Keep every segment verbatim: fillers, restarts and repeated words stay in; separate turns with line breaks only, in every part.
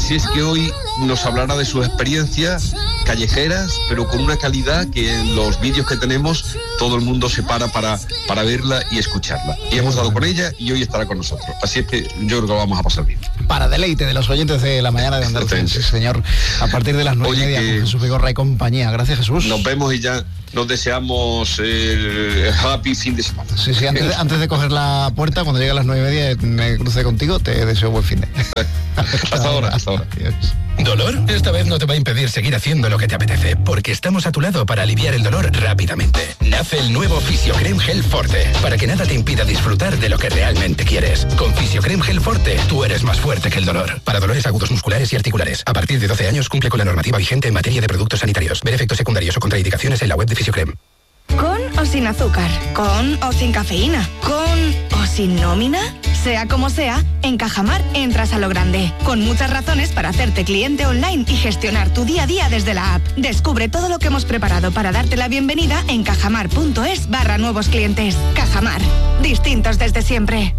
Así es que hoy nos hablará de sus experiencias callejeras, pero con una calidad que en los vídeos que tenemos todo el mundo se para para, para verla y escucharla. Y hemos dado con ella y hoy estará con nosotros. Así es que yo creo que lo vamos a pasar bien.
Para deleite de los oyentes de la mañana de Andalucía, sí, señor. A partir de las nueve y media con Jesús Vigorra y compañía. Gracias, Jesús.
Nos vemos y ya nos deseamos el happy fin de semana.
Sí, sí, antes de, antes de coger la puerta, cuando llegue a las nueve y media me cruce contigo, te deseo buen fin de.
Hasta ahora, hasta ahora.
¿Dolor? Esta vez no te va a impedir seguir haciendo lo que te apetece, porque estamos a tu lado para aliviar el dolor rápidamente. Nace el nuevo Fisiocrem Gel Forte, para que nada te impida disfrutar de lo que realmente quieres. Con Fisiocrem Gel Forte, tú eres más fuerte que el dolor. Para dolores agudos musculares y articulares. A partir de doce años cumple con la normativa vigente en materia de productos sanitarios. Ver efectos secundarios o contraindicaciones en la web de Fisiocrem.
¿Con o sin azúcar? ¿Con o sin cafeína? ¿Con o sin nómina? Sea como sea, en Cajamar entras a lo grande, con muchas razones para hacerte cliente online y gestionar tu día a día desde la app. Descubre todo lo que hemos preparado para darte la bienvenida en cajamar.es barra nuevos clientes. Cajamar, distintos desde siempre.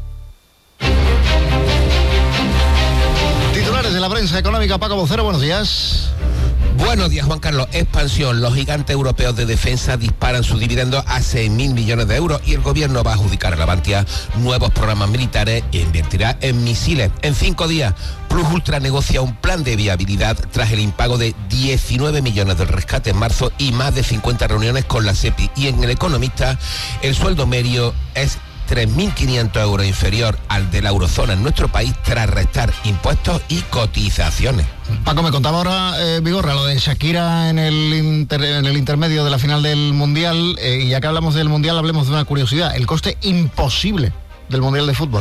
Titulares de la prensa económica, Paco Vocero, buenos días.
Buenos días, Juan Carlos. Expansión. Los gigantes europeos de defensa disparan sus dividendos a seis mil millones de euros y el gobierno va a adjudicar a la Navantia nuevos programas militares e invertirá en misiles. En cinco días, Plus Ultra negocia un plan de viabilidad tras el impago de diecinueve millones del rescate en marzo y más de cincuenta reuniones con la SEPI. Y en El Economista, el sueldo medio es tres mil quinientos euros inferior al de la eurozona en nuestro país tras restar impuestos y cotizaciones.
Paco, me contaba ahora, eh, Vigorra, lo de Shakira en el, inter, en el intermedio de la final del Mundial, eh, y ya que hablamos del Mundial, hablemos de una curiosidad, el coste imposible del Mundial de Fútbol.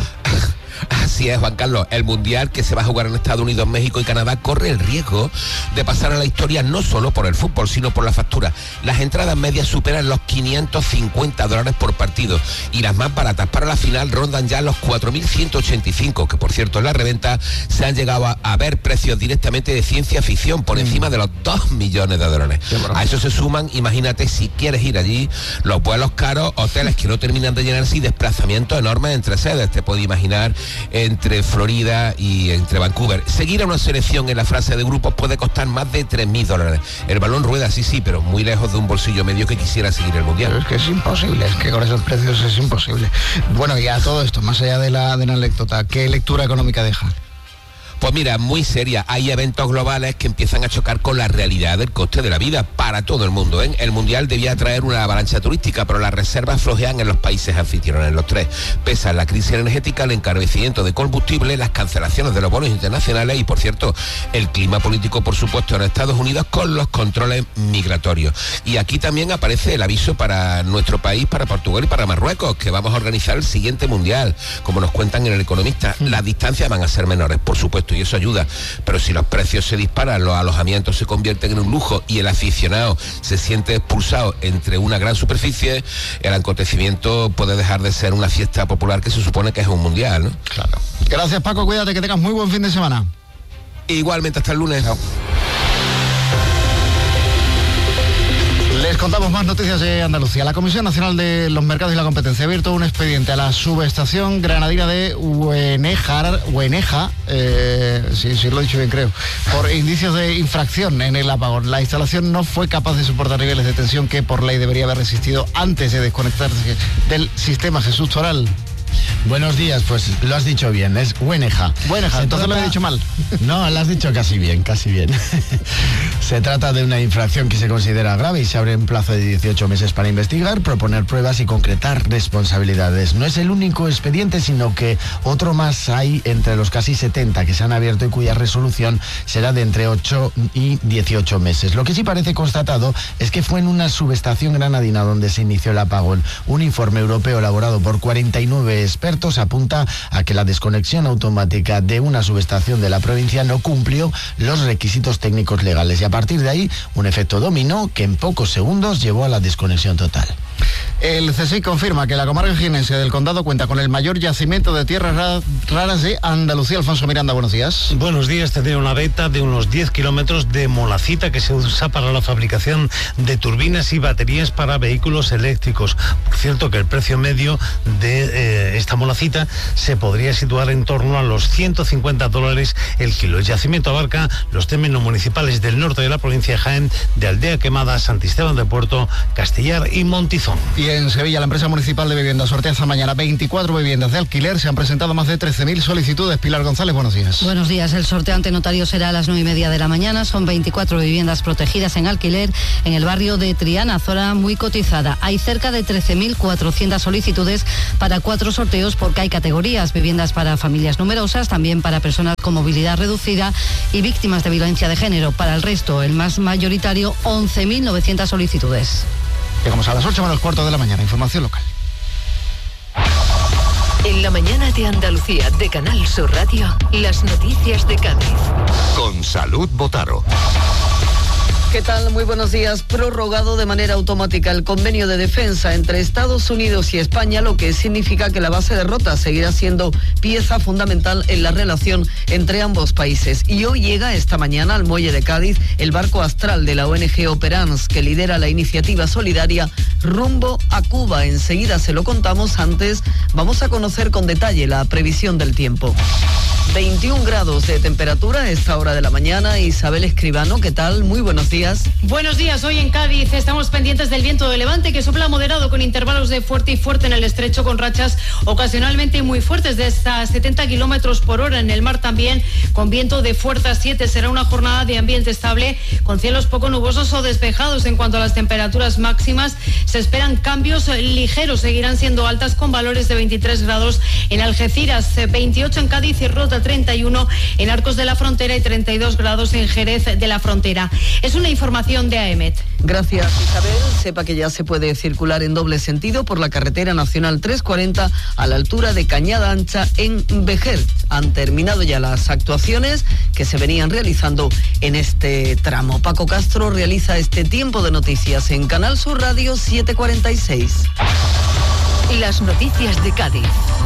Así es, Juan Carlos. El Mundial que se va a jugar en Estados Unidos, México y Canadá corre el riesgo de pasar a la historia no solo por el fútbol, sino por la factura. Las entradas medias superan los quinientos cincuenta dólares por partido y las más baratas para la final rondan ya los cuatro mil ciento ochenta y cinco, que por cierto en la reventa se han llegado a, a ver precios directamente de ciencia ficción por mm. encima de los dos millones de dólares. A eso se suman, imagínate, si quieres ir allí, los vuelos caros, hoteles que no terminan de llenarse y desplazamientos enormes entre sedes. Te puedes imaginar entre Florida y entre Vancouver. Seguir a una selección en la fase de grupos puede costar más de tres mil dólares. El balón rueda, sí, sí, pero muy lejos de un bolsillo medio que quisiera seguir el Mundial.
Pero es que es imposible, es que con esos precios es imposible. Bueno, y a todo esto, más allá de la, de la anécdota, ¿qué lectura económica deja?
Pues mira, muy seria. Hay eventos globales que empiezan a chocar con la realidad del coste de la vida para todo el mundo, ¿eh? El Mundial debía traer una avalancha turística, pero las reservas flojean en los países anfitriones, los tres. Pesa la crisis energética, el encarecimiento de combustible, las cancelaciones de los bonos internacionales y, por cierto, el clima político, por supuesto, en Estados Unidos con los controles migratorios. Y aquí también aparece el aviso para nuestro país, para Portugal y para Marruecos, que vamos a organizar el siguiente Mundial. Como nos cuentan en El Economista, las distancias van a ser menores, por supuesto, y eso ayuda, pero si los precios se disparan, los alojamientos se convierten en un lujo y el aficionado se siente expulsado entre una gran superficie, el acontecimiento puede dejar de ser una fiesta popular que se supone que es un mundial, ¿no?
Claro. Gracias, Paco, cuídate, que tengas muy buen fin de semana.
Igualmente, hasta el lunes. Chao.
Les contamos más noticias de Andalucía. La Comisión Nacional de los Mercados y la Competencia ha abierto un expediente a la subestación granadina de Huenejar, Hueneja, eh, sí, sí lo he dicho bien creo, por indicios de infracción en el apagón. La instalación no fue capaz de soportar niveles de tensión que por ley debería haber resistido antes de desconectarse del sistema. Jesús Toral.
Buenos días, pues lo has dicho bien, es Hueneja.
Hueneja, entonces lo he dicho mal.
No, lo has dicho casi bien, casi bien. Se trata de una infracción que se considera grave y se abre un plazo de dieciocho meses para investigar, proponer pruebas y concretar responsabilidades. No es el único expediente, sino que otro más hay entre los casi setenta que se han abierto y cuya resolución será de entre ocho y dieciocho meses. Lo que sí parece constatado es que fue en una subestación granadina donde se inició el apagón. Un informe europeo elaborado por cuarenta y nueve expertos apunta a que la desconexión automática de una subestación de la provincia no cumplió los requisitos técnicos legales y a partir de ahí un efecto dominó que en pocos segundos llevó a la desconexión total.
El C S I C confirma que la comarca jienense del Condado cuenta con el mayor yacimiento de tierras raras de Andalucía. Alfonso Miranda, buenos días.
Buenos días. Tendría una veta de unos diez kilómetros de monacita que se usa para la fabricación de turbinas y baterías para vehículos eléctricos. Por cierto, que el precio medio de eh, esta monacita se podría situar en torno a los ciento cincuenta dólares el kilo. El yacimiento abarca los términos municipales del norte de la provincia de Jaén, de Aldea Quemada, Santisteban de Puerto, Castellar y Montizón.
Y en Sevilla, la empresa municipal de viviendas sortea esta mañana veinticuatro viviendas de alquiler. Se han presentado más de trece mil solicitudes. Pilar González, buenos días.
Buenos días. El sorteo ante notario será a las nueve y media de la mañana. Son veinticuatro viviendas protegidas en alquiler en el barrio de Triana, zona muy cotizada. Hay cerca de trece mil cuatrocientas solicitudes para cuatro sorteos porque hay categorías: viviendas para familias numerosas, también para personas con movilidad reducida y víctimas de violencia de género. Para el resto, el más mayoritario, once mil novecientas solicitudes.
Llegamos a las ocho menos cuarto de la mañana. Información local.
En la mañana de Andalucía, de Canal Sur Radio, las noticias de Cádiz.
Con Salud Botaro.
¿Qué tal? Muy buenos días. Prorrogado de manera automática el convenio de defensa entre Estados Unidos y España, lo que significa que la base de Rota seguirá siendo pieza fundamental en la relación entre ambos países. Y hoy llega esta mañana al muelle de Cádiz el barco Astral de la O N G Operans, que lidera la iniciativa solidaria rumbo a Cuba. Enseguida se lo contamos. Antes vamos a conocer con detalle la previsión del tiempo. veintiún grados de temperatura a esta hora de la mañana. Isabel Escribano, ¿qué tal? Muy buenos días.
Buenos días. Hoy en Cádiz estamos pendientes del viento de levante que sopla moderado con intervalos de fuerte y fuerte en el estrecho, con rachas ocasionalmente muy fuertes de hasta setenta kilómetros por hora. En el mar también con viento de fuerza siete. Será una jornada de ambiente estable con cielos poco nubosos o despejados. En cuanto a las temperaturas máximas, se esperan cambios ligeros. Seguirán siendo altas con valores de veintitrés grados en Algeciras, veintiocho en Cádiz y Rota, treinta y uno en Arcos de la Frontera y treinta y dos grados en Jerez de la Frontera. Es una información de A E M E T.
Gracias, Isabel. Sepa que ya se puede circular en doble sentido por la carretera nacional trescientos cuarenta a la altura de Cañada Ancha en Vejer. Han terminado ya las actuaciones que se venían realizando en este tramo. Paco Castro realiza este tiempo de noticias en Canal Sur Radio siete cuarenta y seis.
Las noticias de Cádiz.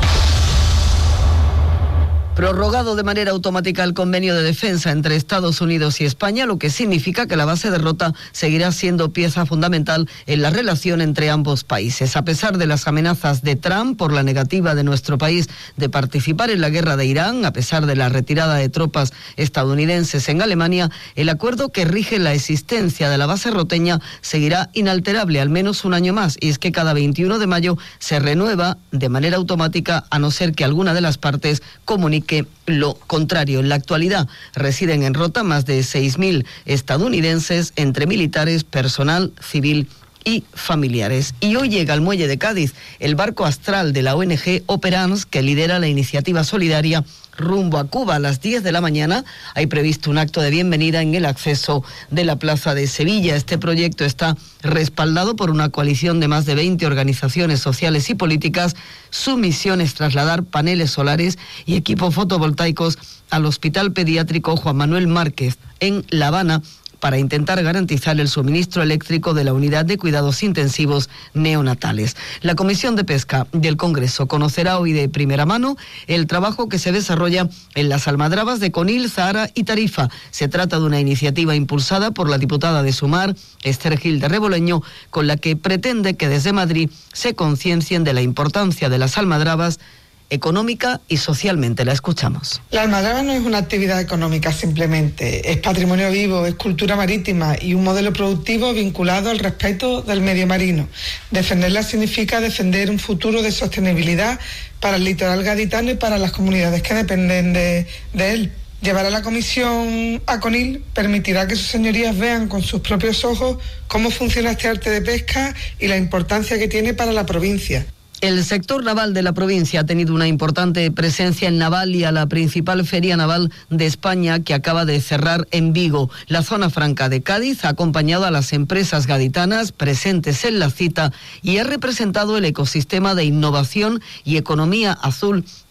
Prorrogado de manera automática el convenio de defensa entre Estados Unidos y España, lo que significa que la base de Rota seguirá siendo pieza fundamental en la relación entre ambos países. A pesar de las amenazas de Trump por la negativa de nuestro país de participar en la guerra de Irán, a pesar de la retirada de tropas estadounidenses en Alemania, el acuerdo que rige la existencia de la base roteña seguirá inalterable al menos un año más, y es que cada veintiuno de mayo se renueva de manera automática, a no ser que alguna de las partes comunique lo contrario. En la actualidad residen en Rota más de seis mil estadounidenses, entre militares, personal civil y familiares. Y hoy llega al muelle de Cádiz el barco Astral de la O N G Operans, que lidera la iniciativa solidaria rumbo a Cuba. A las diez de la mañana hay previsto un acto de bienvenida en el acceso de la Plaza de Sevilla. Este proyecto está respaldado por una coalición de más de veinte organizaciones sociales y políticas. Su misión es trasladar paneles solares y equipos fotovoltaicos al Hospital Pediátrico Juan Manuel Márquez en La Habana, para intentar garantizar el suministro eléctrico de la unidad de cuidados intensivos neonatales. La Comisión de Pesca del Congreso conocerá hoy de primera mano el trabajo que se desarrolla en las almadrabas de Conil, Zahara y Tarifa. Se trata de una iniciativa impulsada por la diputada de Sumar, Esther Gil de Reboleño, con la que pretende que desde Madrid se conciencien de la importancia de las almadrabas económica y socialmente. La escuchamos.
La almadraba no es una actividad económica simplemente, es patrimonio vivo, es cultura marítima y un modelo productivo vinculado al respeto del medio marino. Defenderla significa defender un futuro de sostenibilidad para el litoral gaditano y para las comunidades que dependen de, de él. Llevar a la comisión a Conil permitirá que sus señorías vean con sus propios ojos cómo funciona este arte de pesca y la importancia que tiene para la provincia.
El sector naval de la provincia ha tenido una importante presencia en Navalia, la principal feria naval de España, que acaba de cerrar en Vigo. La zona franca de Cádiz ha acompañado a las empresas gaditanas presentes en la cita y ha representado el ecosistema de innovación y economía azul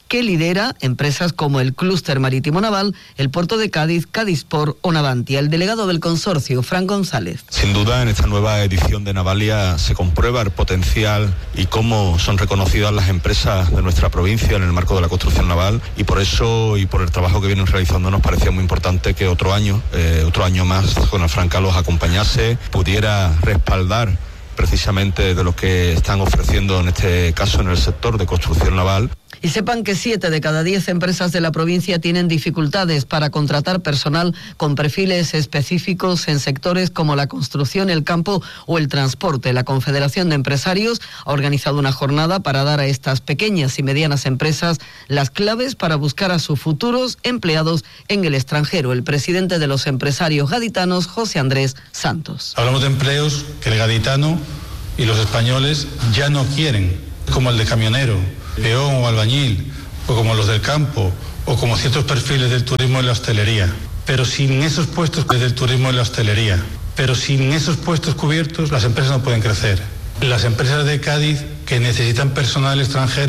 que lidera empresas como el Clúster Marítimo Naval, el Puerto de Cádiz, Cádiz-Port o Navantia. El delegado del consorcio, Fran González.
Sin duda, en esta nueva edición de Navalia se comprueba el potencial y cómo son reconocidas las empresas de nuestra provincia en el marco de la construcción naval, y por eso y por el trabajo que vienen realizando nos parecía muy importante que otro año, eh, otro año más, Zona Franca los acompañase, pudiera respaldar precisamente de lo que están ofreciendo en este caso en el sector de construcción naval.
Y sepan que siete de cada diez empresas de la provincia tienen dificultades para contratar personal con perfiles específicos en sectores como la construcción, el campo o el transporte. La Confederación de Empresarios ha organizado una jornada para dar a estas pequeñas y medianas empresas las claves para buscar a sus futuros empleados en el extranjero. El presidente de los empresarios gaditanos, José Andrés Santos.
Hablamos de empleos que el gaditano y los españoles ya no quieren, como el de camionero, peón o albañil, o como los del campo, o como ciertos perfiles del turismo y la hostelería. Pero sin esos puestos del turismo y la hostelería, pero sin esos puestos cubiertos, las empresas no pueden crecer. Las empresas de Cádiz que necesitan personal extranjero